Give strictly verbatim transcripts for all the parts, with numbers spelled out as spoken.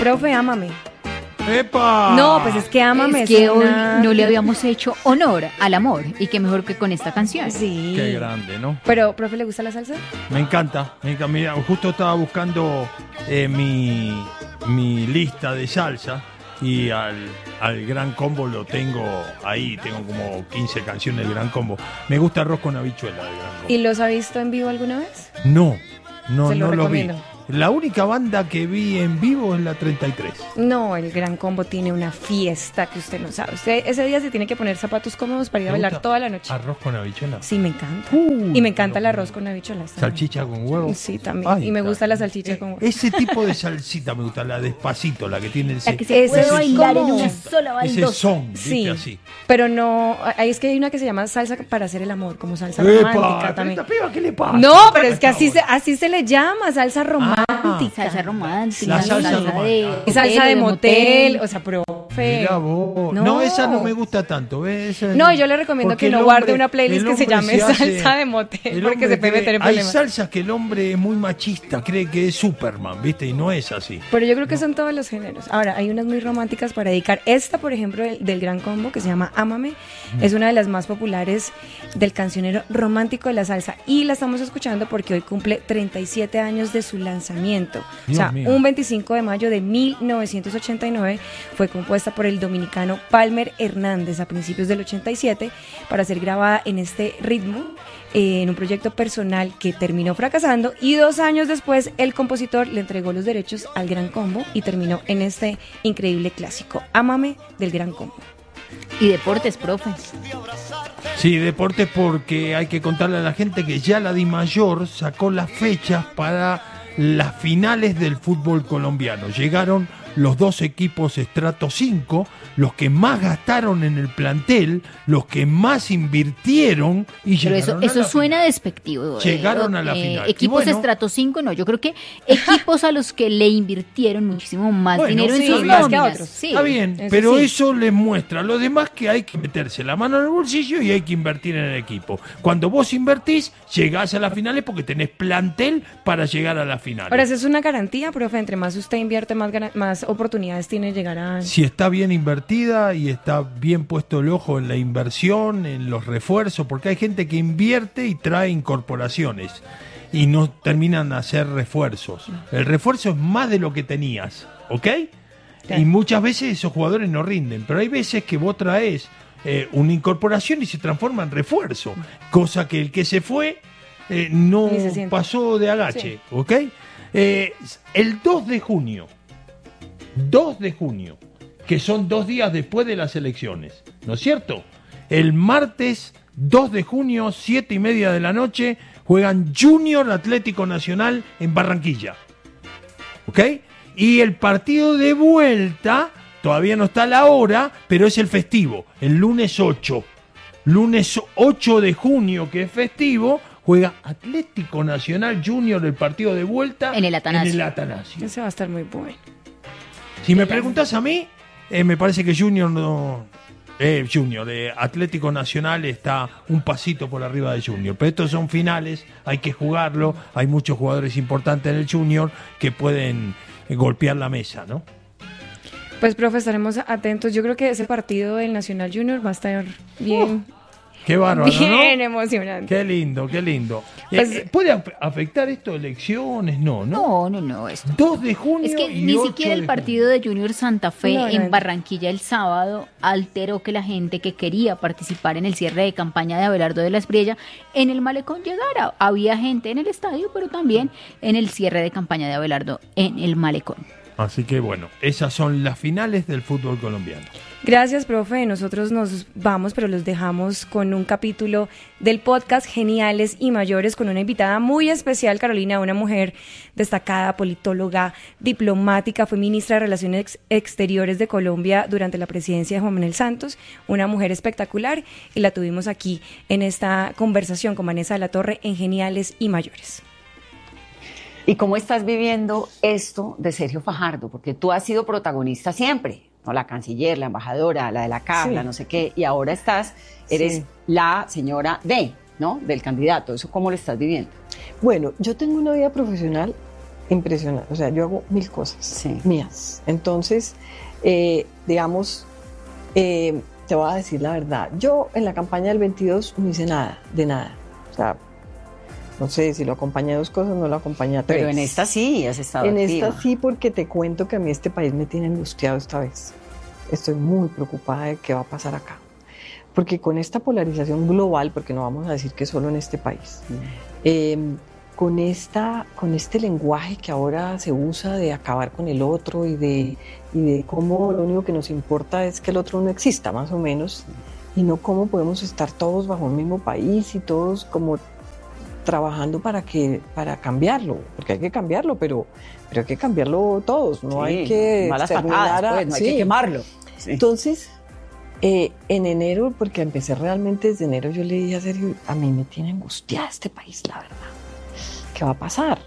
Profe, ámame. ¡Epa! No, pues es que ámame. Es que es una... hoy no le habíamos hecho honor al amor, y qué mejor que con esta canción. Sí. Qué grande, ¿no? Pero, profe, ¿le gusta la salsa? Me encanta. Me encanta. Mira, justo estaba buscando eh, mi, mi lista de salsa y al, al Gran Combo lo tengo ahí. Tengo como quince canciones del Gran Combo. Me gusta arroz con habichuela del Gran Combo. ¿Y los ha visto en vivo alguna vez? No, no, Se lo no lo vi. recomiendo. La única banda que vi en vivo es la treinta y tres. No, el Gran Combo tiene una fiesta que usted no sabe. Usted ese día se tiene que poner zapatos cómodos para ir a ¿Te bailar gusta toda la noche. ¿Arroz con habichuela? Sí, me encanta. Uh, y me encanta el no, arroz con habichuelas. también. ¿Salchicha con huevo? Sí, también. Ay, y me está. gusta la salchicha con huevo. Ese tipo de salsita me gusta, la despacito, la que tiene el... La que se Ese puede es bailar en como- una sola Ese baldosa. son, ¿viste? Sí, Así. pero no, ahí es que hay una que se llama salsa para hacer el amor, como salsa ¡Epa! romántica ¿Pero también. esta piba qué le pasa? No, pero es que así se, Está así se le llama, salsa romántica. Salsa romántica, La salsa salsa, romántica. de, salsa de motel, o sea, bueno. profe. Mirá vos. No. No. esa no me gusta tanto. ¿Ves? Esa- No, yo le recomiendo porque que no el guarde hombre- una playlist el que se hombre llame hace- salsa de motel, el porque hombre se puede cree- meter en Hay problemas. salsas que el hombre es muy machista, cree que es Superman, ¿viste? Y no es así. Pero yo creo que son todos los géneros. Ahora, hay unas muy románticas para dedicar. Esta, por ejemplo, del, del Gran Combo, que se llama Ámame, es una de las más populares del cancionero romántico de la salsa. Y la estamos escuchando porque hoy cumple treinta y siete años de su lanzamiento. Dios o sea, mío. un veinticinco de mayo de mil novecientos ochenta y nueve fue compuesta por el dominicano Palmer Hernández a principios del ochenta y siete para ser grabada en este ritmo, eh, en un proyecto personal que terminó fracasando, y dos años después el compositor le entregó los derechos al Gran Combo y terminó en este increíble clásico, Ámame, del Gran Combo. Y deportes, profe. Sí, deporte, porque hay que contarle a la gente que ya la DIMAYOR sacó las fechas para las finales del fútbol colombiano. Llegaron los dos equipos estrato cinco, los que más gastaron en el plantel, los que más invirtieron y Pero eso, llegaron a eso la suena final. despectivo. Llegaron a la Eh, final. Y Equipos bueno- estrato cinco, no. Yo creo que equipos a los que le invirtieron muchísimo más Bueno, dinero en sí, sus más que a nóminas. otros. Sí. Está bien, eso pero sí. eso le muestra a los demás que hay que meterse la mano en el bolsillo y hay que invertir en el equipo. Cuando vos invertís, llegás a las finales porque tenés plantel para llegar a las finales. Ahora, esa es una garantía, profe, entre más usted invierte, más, gara- más oportunidades tiene de llegar a... Si está bien invertida y está bien puesto el ojo en la inversión, en los refuerzos, porque hay gente que invierte y trae incorporaciones y no terminan de hacer refuerzos. El refuerzo es más de lo que tenías, ¿ok? Claro. Y muchas veces esos jugadores no rinden, pero hay veces que vos traes eh, una incorporación y se transforma en refuerzo, cosa que el que se fue eh, no Ni se siente. pasó de agache, ¿ok? Eh, el dos de junio, dos de junio, que son dos días después de las elecciones, ¿no es cierto? El martes dos de junio, siete y media de la noche, juegan Junior Atlético Nacional en Barranquilla, ¿ok? Y el partido de vuelta, todavía no está la hora, pero es el festivo, el lunes ocho. Lunes ocho de junio, que es festivo, juega Atlético Nacional Junior el partido de vuelta En el Atanasio. en el Atanasio. Ese va a estar muy bueno. Si me preguntas a mí, eh, me parece que Junior no... Eh, Junior, eh, Atlético Nacional está un pasito por arriba de Junior, pero estos son finales, hay que jugarlo, hay muchos jugadores importantes en el Junior que pueden eh, golpear la mesa, ¿no? Pues, profe, estaremos atentos. Yo creo que ese partido del Nacional Junior va a estar bien, Qué bárbaro, bien ¿no? emocionante. Qué lindo, qué lindo. Eh, Pues- eh, ¿Puede af- afectar esto elecciones? No, ¿no? No, no, no. Esto. dos de junio Es que y ni ocho siquiera el de partido de Junior Santa Fe No, no, en no. Barranquilla el sábado alteró que la gente que quería participar en el cierre de campaña de Abelardo de la Espriella en el Malecón llegara. Había gente en el estadio, pero también en el cierre de campaña de Abelardo en el Malecón. junio. Así que bueno, esas son las finales del fútbol colombiano. Gracias, profe. Nosotros nos vamos, pero los dejamos con un capítulo del podcast Geniales y Mayores con una invitada muy especial, Carolina, una mujer destacada, politóloga, diplomática, fue ministra de Relaciones Ex- Exteriores de Colombia durante la presidencia de Juan Manuel Santos, una mujer espectacular, y la tuvimos aquí en esta conversación con Vanessa de la Torre en Geniales y Mayores. ¿Y cómo estás viviendo esto de Sergio Fajardo? Porque tú has sido protagonista siempre, ¿no? La canciller, la embajadora, la de la C A F, Sí. la no sé qué, y ahora estás, eres Sí. la señora D, ¿no? Del candidato. ¿Eso cómo lo estás viviendo? Bueno, yo tengo una vida profesional impresionante. O sea, yo hago mil cosas Sí. mías. Entonces, eh, digamos, eh, te voy a decir la verdad. Yo en la campaña del veintidós no hice nada, de nada. O sea, no sé si lo acompañé a dos cosas, no lo acompañé a tres. Pero en esta sí has estado En activa. esta sí, porque te cuento que a mí este país me tiene angustiado esta vez. Estoy muy preocupada de qué va a pasar acá. Porque con esta polarización global, porque no vamos a decir que solo en este país, Mm. eh, con, esta, con este lenguaje que ahora se usa de acabar con el otro y de, y de cómo lo único que nos importa es que el otro no exista, más o menos, y no cómo podemos estar todos bajo un mismo país y todos como trabajando para que para cambiarlo, porque hay que cambiarlo, pero, pero hay que cambiarlo todos, no Sí, hay que malas exterminar patadas, a- pues, no hay sí. que quemarlo. Sí. Entonces, eh, en enero, porque empecé realmente desde enero, yo le dije a Sergio, a mí me tiene angustiada este país, la verdad. ¿Qué va a pasar?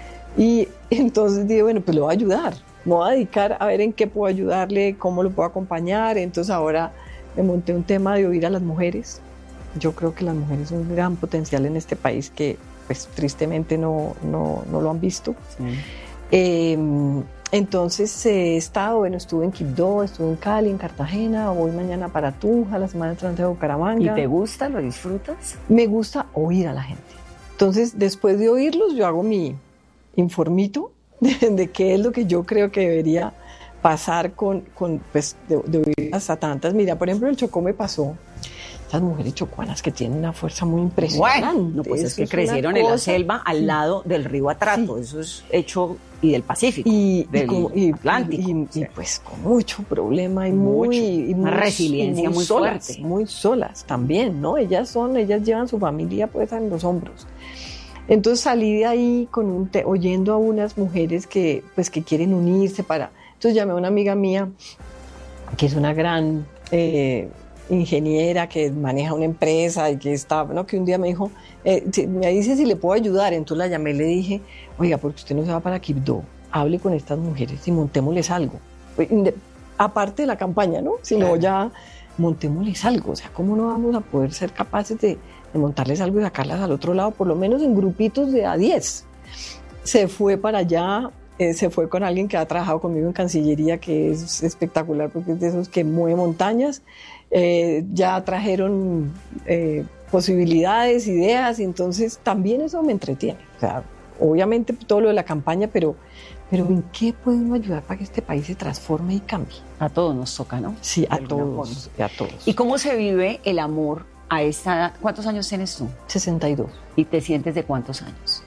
Y entonces dije, bueno, pues lo voy a ayudar. Me voy a dedicar a ver en qué puedo ayudarle, cómo lo puedo acompañar. Entonces ahora me monté un tema de oír a las mujeres. Yo creo que las mujeres son un gran potencial en este país que, pues, tristemente no, no, no lo han visto. Sí. Eh, entonces eh, he estado, bueno, estuve en Quibdó, estuve en Cali, en Cartagena, voy mañana para Tunja, la semana entrante a Bucaramanga. ¿Y te gusta? ¿Lo disfrutas? Me gusta oír a la gente. Entonces, después de oírlos, yo hago mi informito de, de qué es lo que yo creo que debería pasar con, con pues, de, de oír hasta tantas. Mira, por ejemplo, el Chocó me pasó. Estas mujeres chocuanas que tienen una fuerza muy impresionante. Bueno, no, pues es Eso que una crecieron en la cosa. selva al lado del río Atrato, Sí. eso es hecho, y del Pacífico, Y, y del como- y- Atlántico. y- y, Sí. pues con mucho problema y Mucho. muy, y Una muy- resiliencia y muy solas, fuerte. muy solas también, ¿no? Ellas son, ellas llevan su familia pues en los hombros. Entonces salí de ahí con un te- oyendo a unas mujeres que pues que quieren unirse para. Entonces llamé a una amiga mía que es una gran eh, ingeniera que maneja una empresa y que está, ¿no? Que un día me dijo, eh, si- me dice si le puedo ayudar. Entonces la llamé y le dije, oiga, porque usted no se va para Quibdó, hable con estas mujeres y montémosles algo. Inde- Aparte de la campaña, ¿no? Sino Claro. ya montémosles algo. O sea, ¿cómo no vamos a poder ser capaces de, de montarles algo y sacarlas al otro lado, por lo menos en grupitos de a diez? Se fue para allá. Eh, se fue con alguien que ha trabajado conmigo en Cancillería, que es espectacular porque es de esos que mueve montañas. Eh, ya trajeron eh, posibilidades, ideas, y entonces también eso me entretiene. O sea, obviamente todo lo de la campaña, pero, pero ¿en qué puede uno ayudar para que este país se transforme y cambie? A todos nos toca, ¿no? Sí, De a alguna todos, a todos. ¿Y cómo se vive el amor a esta edad? ¿Cuántos años tienes tú? sesenta y dos. ¿Y te sientes de cuántos años?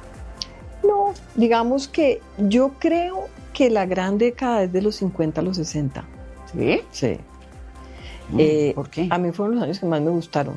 No, digamos que yo creo que la gran década es de los cincuenta a los sesenta. ¿Sí? Sí. Mm, Eh, ¿Por qué? A mí fueron los años que más me gustaron.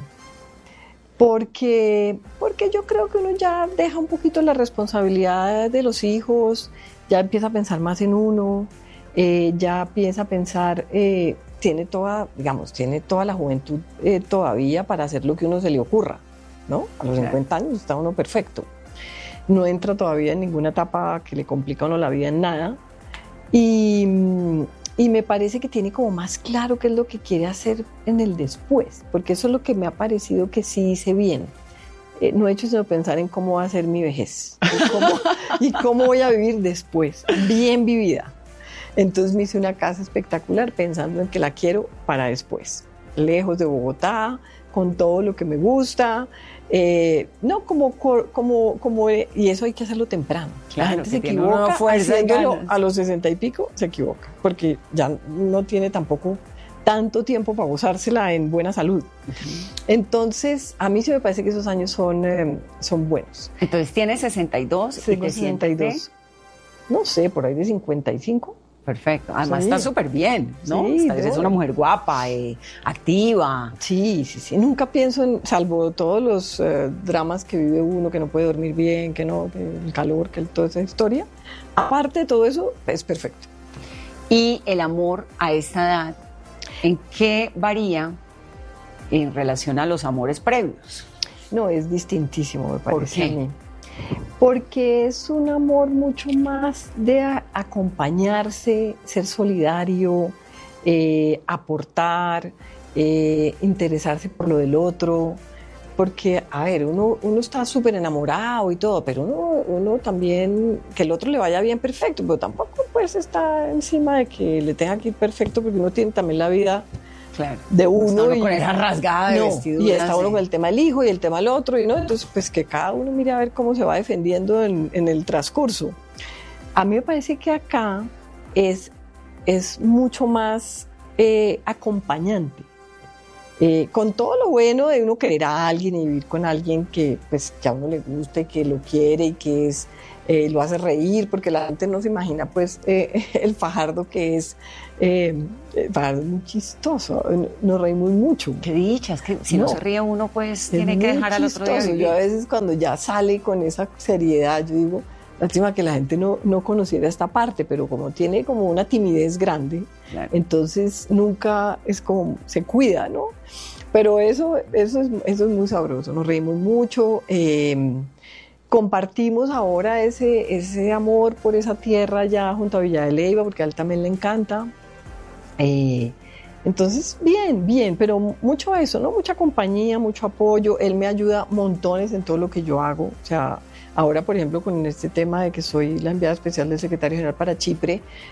Porque, porque yo creo que uno ya deja un poquito la responsabilidad de los hijos, ya empieza a pensar más en uno, eh, ya empieza a pensar, eh, tiene toda, digamos, tiene toda la juventud eh, todavía para hacer lo que uno se le ocurra, ¿no? A los Claro. cincuenta años está uno perfecto. No entra todavía en ninguna etapa que le complica a uno la vida en nada. Y, y me parece que tiene como más claro qué es lo que quiere hacer en el después, porque eso es lo que me ha parecido que sí hice bien. Eh, no he hecho sino pensar en cómo va a ser mi vejez y cómo, y cómo voy a vivir después, bien vivida. Entonces me hice una casa espectacular pensando en que la quiero para después, lejos de Bogotá, con todo lo que me gusta. Eh, no, como, como, como, y eso hay que hacerlo temprano. Claro, La gente que se tiene equivoca una fuerza y haciéndolo ganas. a los sesenta y pico, se equivoca, porque ya no tiene tampoco tanto tiempo para gozársela en buena salud. Entonces, a mí sí me parece que esos años son, eh, son buenos. Entonces tienes sesenta y dos y Tengo te sesenta y sientes dos. No sé, por ahí de cincuenta y cinco. perfecto. Además Sí. está súper bien, ¿no? Sí, Estás- eres no. una mujer guapa, eh, activa. Sí, sí, sí. Nunca pienso en, salvo todos los eh, dramas que vive uno, que no puede dormir bien, que no, que el calor, que el- toda esa historia. Aparte de todo eso, es perfecto. Y el amor a esta edad, ¿en qué varía en relación a los amores previos? No, es distintísimo, me ¿Por parece qué? a mí. Porque es un amor mucho más de a- acompañarse, ser solidario, eh, aportar, eh, interesarse por lo del otro. porque, a ver, uno, uno está súper enamorado y todo, pero uno, uno también, que el otro le vaya bien perfecto, pero tampoco pues está encima de que le tenga que ir perfecto, porque uno tiene también la vida Claro. de uno. Está uno y, con esa rasgada de no, vestiduras, y está uno sí. con el tema del hijo y el tema del otro, y no, entonces pues que cada uno mire a ver cómo se va defendiendo en, en el transcurso. A mí me parece que acá es, es mucho más eh, acompañante. Eh, con todo lo bueno de uno querer a alguien y vivir con alguien que, pues, que a uno le gusta y que lo quiere y que es, eh, lo hace reír, porque la gente no se imagina pues eh, el Fajardo que es, eh, el Fajardo es muy chistoso, nos reímos mucho. Qué dicha, es que si no, No. se ríe uno, pues Es tiene que muy dejar al otro día chistoso. vivir. Yo a veces cuando ya sale con esa seriedad, yo digo, lástima que la gente no, no conociera esta parte, pero como tiene como una timidez grande, Claro. entonces nunca es como, se cuida, ¿no? Pero eso, eso, es, eso es muy sabroso, nos reímos mucho, eh, compartimos ahora ese, ese amor por esa tierra ya junto a Villa de Leyva, porque a él también le encanta. Eh, entonces, bien, bien, pero mucho eso, ¿no? Mucha compañía, mucho apoyo, él me ayuda montones en todo lo que yo hago, o sea, ahora, por ejemplo, con este tema de que soy la enviada especial del secretario general para Chipre,